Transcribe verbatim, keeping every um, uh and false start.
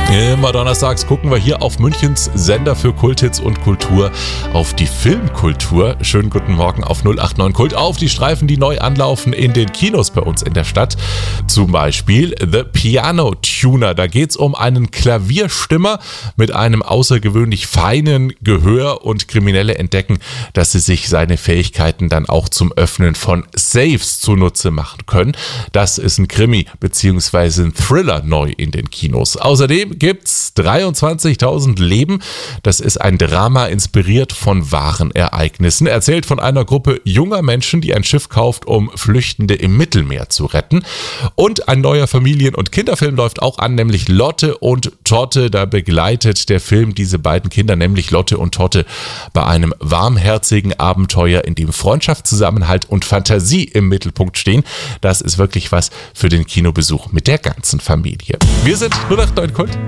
Immer donnerstags gucken wir hier auf Münchens Sender für Kulthits und Kultur auf die Filmkultur. Schönen guten Morgen auf null acht neun Kult, auf die Streifen, die neu anlaufen in den Kinos bei uns in der Stadt. Zum Beispiel The Piano Tuner. Da geht es um einen Klavierstimmer mit einem außergewöhnlich feinen Gehör, und Kriminelle entdecken, dass sie sich seine Fähigkeiten dann auch zum Öffnen von Safes zunutze machen können. Das ist ein Krimi bzw. ein Thriller neu in den Kinos. Außerdem gibt's dreiundzwanzigtausend Leben. Das ist ein Drama inspiriert von wahren Ereignissen. Erzählt von einer Gruppe junger Menschen, die ein Schiff kauft, um Flüchtende im Mittelmeer zu retten. Und ein neuer Familien- und Kinderfilm läuft auch an, nämlich Lotte und Totte. Da begleitet der Film diese beiden Kinder, nämlich Lotte und Totte, bei einem warmherzigen Abenteuer, in dem Freundschaft, Zusammenhalt und Fantasie im Mittelpunkt stehen. Das ist wirklich was für den Kinobesuch mit der ganzen Familie. Wir sind null acht neun Kult.